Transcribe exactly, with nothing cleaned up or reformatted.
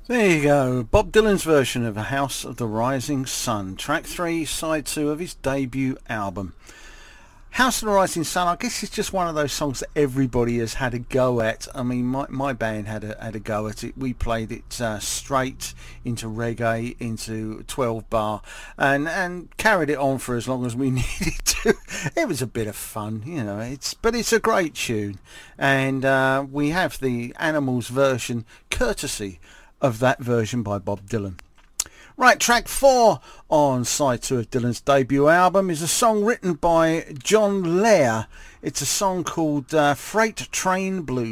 There you go, Bob Dylan's version of A House of the Rising Sun, track three, side two of his debut album. House of the Rising Sun, I guess it's just one of those songs that everybody has had a go at. I mean, my, my band had a, had a go at it. We played it uh, straight into reggae, into twelve bar, and, and carried it on for as long as we needed to. It was a bit of fun, you know, It's but it's a great tune. And uh, we have the Animals version, courtesy of that version by Bob Dylan. Right, track four on side two of Dylan's debut album is a song written by John Lair. It's a song called uh, Freight Train Blues.